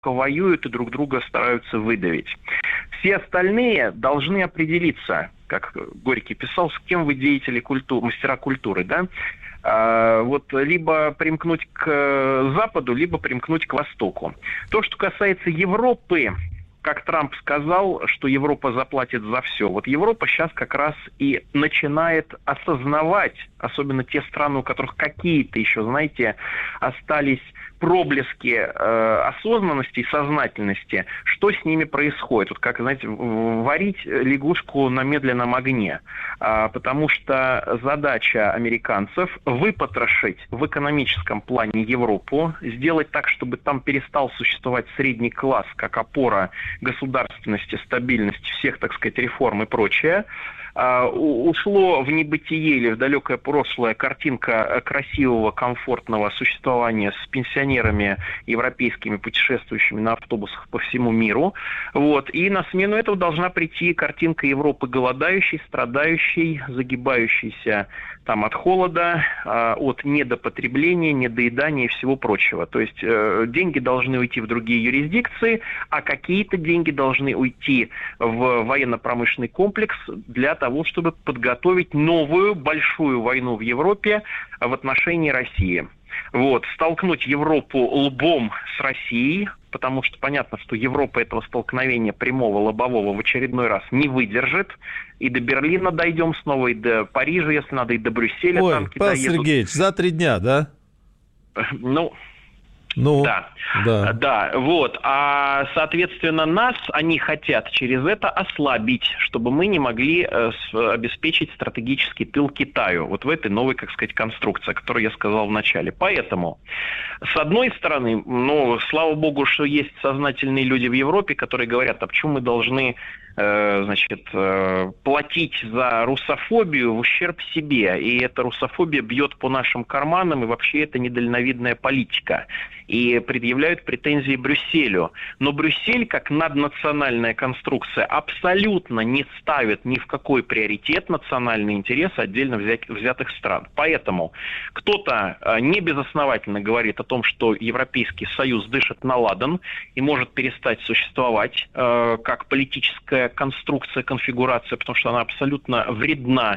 воюют и друг друга стараются выдавить. Все остальные должны определиться, как Горький писал, с кем вы деятели культуры, мастера культуры, да? Вот либо примкнуть к Западу, либо примкнуть к Востоку. То, что касается Европы, как Трамп сказал, что Европа заплатит за все. Вот Европа сейчас как раз и начинает осознавать, особенно те страны, у которых какие-то еще, знаете, остались проблески осознанности и сознательности, что с ними происходит. Вот как, знаете, варить лягушку на медленном огне. Потому что задача американцев выпотрошить в экономическом плане Европу, сделать так, чтобы там перестал существовать средний класс как опора государственности, стабильности, всех, так сказать, реформ и прочее. Ушло в небытие или в далекое прошлое картинка красивого, комфортного существования с пенсионерами европейскими, путешествующими на автобусах по всему миру. Вот. И на смену этого должна прийти картинка Европы голодающей, страдающей, загибающейся там от холода, от недопотребления, недоедания и всего прочего. То есть деньги должны уйти в другие юрисдикции, а какие-то деньги должны уйти в военно-промышленный комплекс для того, чтобы подготовить новую большую войну в Европе в отношении России. Вот, столкнуть Европу лбом с Россией, потому что понятно, что Европа этого столкновения прямого, лобового в очередной раз не выдержит. И до Берлина дойдем снова, и до Парижа, если надо, и до Брюсселя. Ой, танки Павел доедут. Сергеевич, за 3 дня, да? Да, вот. А, соответственно, нас они хотят через это ослабить, чтобы мы не могли обеспечить стратегический тыл Китаю. Вот в этой новой, как сказать, конструкции, о которой я сказал в начале. Поэтому, с одной стороны, слава богу, что есть сознательные люди в Европе, которые говорят, а почему мы должны платить за русофобию в ущерб себе. И эта русофобия бьет по нашим карманам, и вообще это недальновидная политика. И предъявляют претензии Брюсселю. Но Брюссель, как наднациональная конструкция, абсолютно не ставит ни в какой приоритет национальные интересы отдельно взятых стран. Поэтому кто-то небезосновательно говорит о том, что Европейский Союз дышит на ладан и может перестать существовать как политическая конструкция, конфигурация, потому что она абсолютно вредна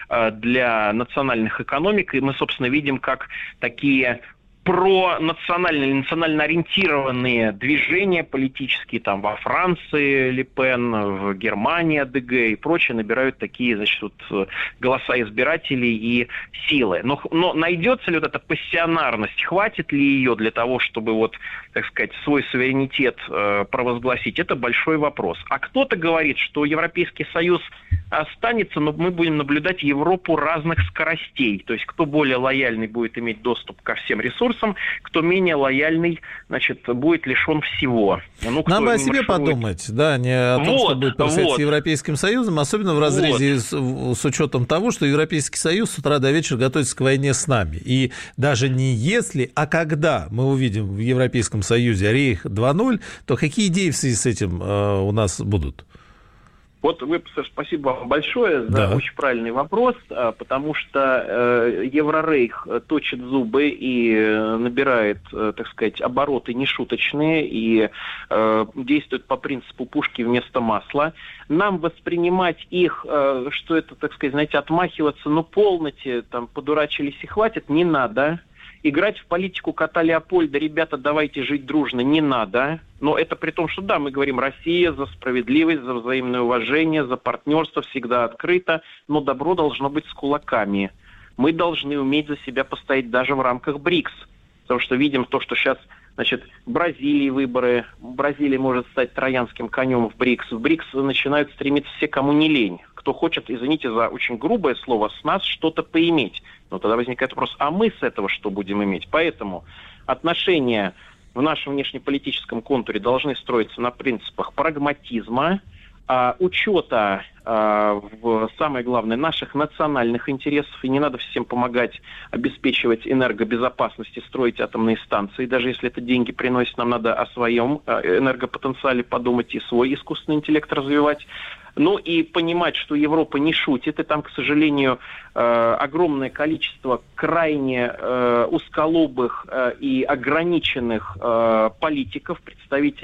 для национальных экономик. И мы, собственно, видим, как такие пронациональные, национально ориентированные движения политические, там во Франции Ле Пен, в Германии АДГ и прочее набирают такие, голоса избирателей и силы. Но найдется ли вот эта пассионарность, хватит ли ее для того, чтобы свой суверенитет провозгласить, это большой вопрос. А кто-то говорит, что Европейский Союз останется, но мы будем наблюдать Европу разных скоростей. То есть кто более лояльный будет иметь доступ ко всем ресурсам, кто менее лояльный, будет лишен всего. Нам бы о себе подумать, да, не о том, что будет происходить с Европейским Союзом, особенно в разрезе с учетом того, что Европейский Союз с утра до вечера готовится к войне с нами. И даже не если, а когда мы увидим в Европейском Союзе Рейх 2.0, то какие идеи в связи с этим у нас будут? Вот спасибо вам большое за очень правильный вопрос, потому что Еврорейх точит зубы и набирает, обороты нешуточные и действует по принципу пушки вместо масла. Нам воспринимать их, что это, отмахиваться, полноте, подурачились и хватит, не надо. Играть в политику кота Леопольда, ребята, давайте жить дружно, не надо. Но это при том, что мы говорим, Россия за справедливость, за взаимное уважение, за партнерство всегда открыто, но добро должно быть с кулаками. Мы должны уметь за себя постоять даже в рамках БРИКС. Потому что видим то, что сейчас, в Бразилии выборы, Бразилия может стать троянским конем в БРИКС. В БРИКС начинают стремиться все, кому не лень. Кто хочет, извините за очень грубое слово, с нас что-то поиметь. Но тогда возникает вопрос, а мы с этого что будем иметь? Поэтому отношения в нашем внешнеполитическом контуре должны строиться на принципах прагматизма, учета, самое главное, наших национальных интересов, и не надо всем помогать обеспечивать энергобезопасность и строить атомные станции. Даже если это деньги приносит, нам надо о своем энергопотенциале подумать и свой искусственный интеллект развивать. Ну и понимать, что Европа не шутит, и там, к сожалению, огромное количество крайне узколобых и ограниченных политиков, представителей